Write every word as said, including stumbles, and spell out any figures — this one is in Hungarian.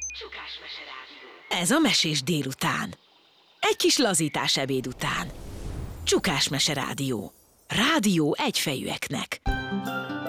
Csukásmese rádió. Ez a Mesés délután. Egy kis lazítás ebéd után. Csukásmese rádió. Rádió egyfejűeknek.